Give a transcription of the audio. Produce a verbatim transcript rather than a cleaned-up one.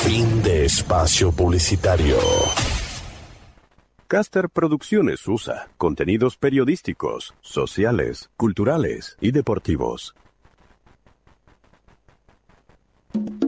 Fin de espacio publicitario. Caster Producciones U S A. Contenidos periodísticos, sociales, culturales y deportivos.